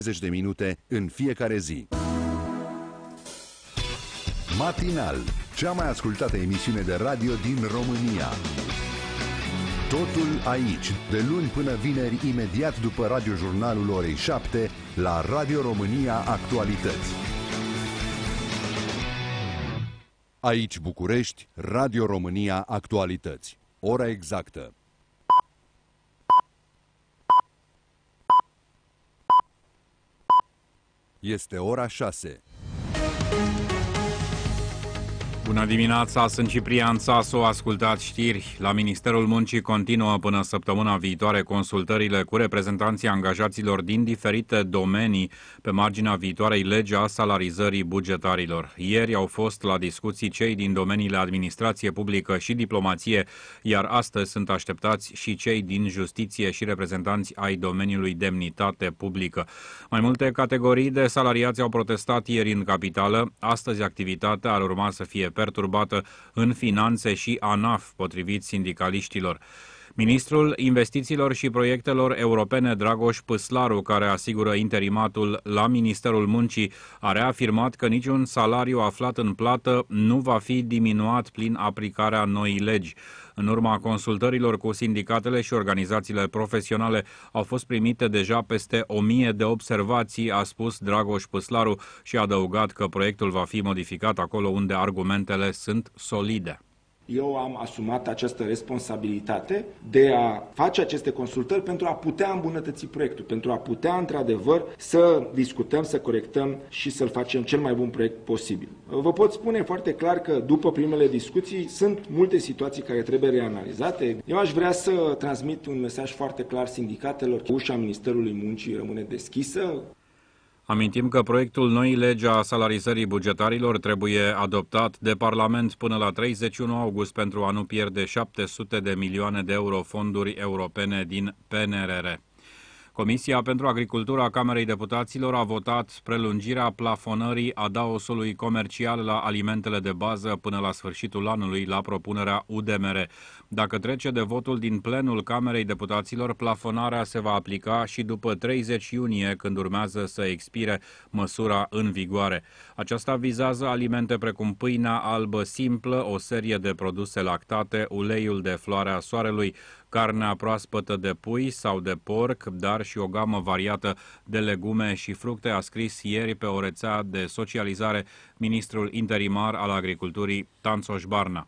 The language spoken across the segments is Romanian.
de minute în fiecare zi. Matinal, cea mai ascultată emisiune de radio din România. Totul aici, de luni până vineri, imediat după radiojurnalul orei 7, la Radio România Actualități. Aici București, Radio România Actualități. Ora exactă. Este ora 6. Bună dimineața, sunt Ciprian Țasu, ascultați știri. La Ministerul Muncii continuă până săptămâna viitoare consultările cu reprezentanții angajaților din diferite domenii pe marginea viitoarei legi a salarizării bugetarilor. Ieri au fost la discuții cei din domeniile administrație publică și diplomație, iar astăzi sunt așteptați și cei din justiție și reprezentanți ai domeniului demnitate publică. Mai multe categorii de salariați au protestat ieri în capitală. Astăzi activitatea ar urma să fie perturbată în finanțe și ANAF, potrivit sindicaliștilor. Ministrul Investițiilor și Proiectelor Europene, Dragoș Păslaru, care asigură interimatul la Ministerul Muncii, a reafirmat că niciun salariu aflat în plată nu va fi diminuat prin aplicarea noii legi. În urma consultărilor cu sindicatele și organizațiile profesionale au fost primite deja peste 1000 de observații, a spus Dragoș Păslaru și a adăugat că proiectul va fi modificat acolo unde argumentele sunt solide. Eu am asumat această responsabilitate de a face aceste consultări pentru a putea îmbunătăți proiectul, pentru a putea, într-adevăr, să discutăm, să corectăm și să-l facem cel mai bun proiect posibil. Vă pot spune foarte clar că, după primele discuții, sunt multe situații care trebuie reanalizate. Eu aș vrea să transmit un mesaj foarte clar sindicatelor că ușa Ministerului Muncii rămâne deschisă. Amintim că proiectul noii legi a salarizării bugetarilor trebuie adoptat de Parlament până la 31 august pentru a nu pierde 700 de milioane de euro fonduri europene din PNRR. Comisia pentru Agricultura a Camerei Deputaților a votat prelungirea plafonării adaosului comercial la alimentele de bază până la sfârșitul anului, la propunerea UDMR. Dacă trece de votul din plenul Camerei Deputaților, plafonarea se va aplica și după 30 iunie, când urmează să expire măsura în vigoare. Aceasta vizează alimente precum pâinea albă simplă, o serie de produse lactate, uleiul de floarea soarelui, carnea proaspătă de pui sau de porc, dar și o gamă variată de legume și fructe, a scris ieri pe o rețea de socializare ministrul interimar al agriculturii, Tanțoș Barna.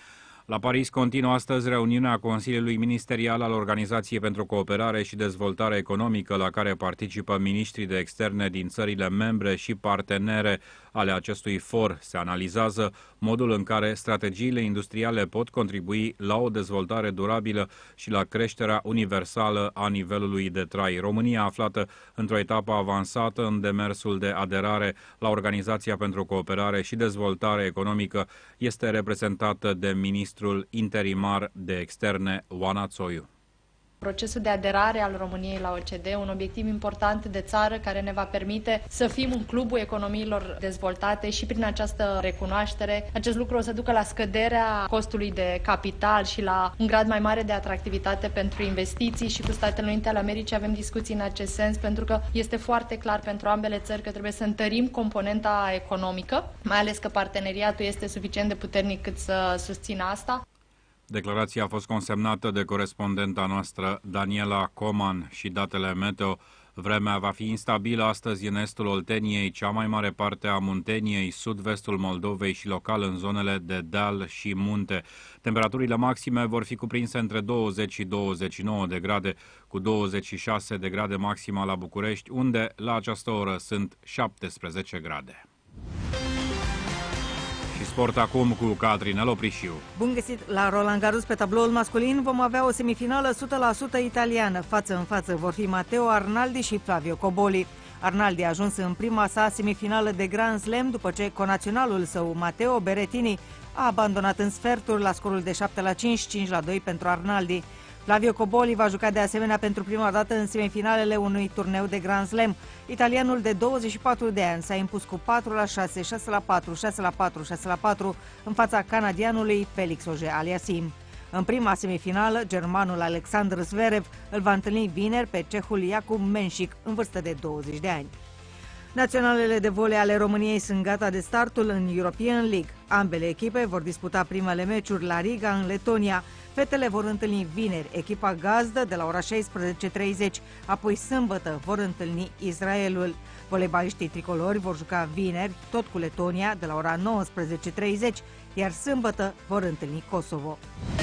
La Paris continuă astăzi reuniunea Consiliului Ministerial al Organizației pentru Cooperare și Dezvoltare Economică, la care participă miniștrii de externe din țările membre și partenere ale acestui for. Se analizează modul în care strategiile industriale pot contribui la o dezvoltare durabilă și la creșterea universală a nivelului de trai. România, aflată într-o etapă avansată în demersul de aderare la Organizația pentru Cooperare și Dezvoltare Economică, este reprezentată de ministrul interimar de externe, Oana Țoiu. Procesul de aderare al României la OCDE, un obiectiv important de țară care ne va permite să fim în clubul economiilor dezvoltate și prin această recunoaștere. Acest lucru o să ducă la scăderea costului de capital și la un grad mai mare de atractivitate pentru investiții și cu Statele Unite ale Americii avem discuții în acest sens pentru că este foarte clar pentru ambele țări că trebuie să întărim componenta economică, mai ales că parteneriatul este suficient de puternic cât să susțină asta. Declarația a fost consemnată de corespondenta noastră, Daniela Coman, și datele meteo. Vremea va fi instabilă astăzi în estul Olteniei, cea mai mare parte a Munteniei, sud-vestul Moldovei și local în zonele de deal și munte. Temperaturile maxime vor fi cuprinse între 20 și 29 de grade, cu 26 de grade maxima la București, unde la această oră sunt 17 grade. Sport acum cu Catrinel Oprișiu. Bun găsit la Roland Garros. Pe tabloul masculin vom avea o semifinală 100% italiană. Față în față vor fi Matteo Arnaldi și Flavio Cobolli. Arnaldi a ajuns în prima sa semifinală de Grand Slam după ce conaționalul său, Matteo Berrettini, a abandonat în sferturi la scorul de 7-5, 5-2 pentru Arnaldi. Flavio Cobolli va juca de asemenea pentru prima dată în semifinalele unui turneu de Grand Slam. Italianul de 24 de ani s-a impus cu 4-6, 6-4, 6-4, 6-4 în fața canadianului Felix Auger-Aliassime. În prima semifinală, germanul Alexander Zverev îl va întâlni vineri pe cehul Jakub Menšík, în vârstă de 20 de ani. Naționalele de volei ale României sunt gata de startul în European League. Ambele echipe vor disputa primele meciuri la Riga, în Letonia. Fetele vor întâlni vineri echipa gazdă de la ora 16:30, apoi sâmbătă vor întâlni Israelul. Voleibaliștii tricolori vor juca vineri, tot cu Letonia, de la ora 19:30, iar sâmbătă vor întâlni Kosovo.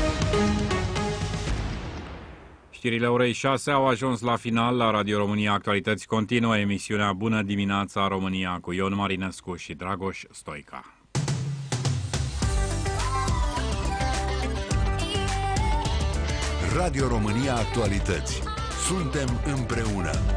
Știrile orei 6 au ajuns la final. La Radio România Actualități continuă emisiunea Bună dimineața România cu Ion Marinescu și Dragoș Stoica. Radio România Actualități. Suntem împreună.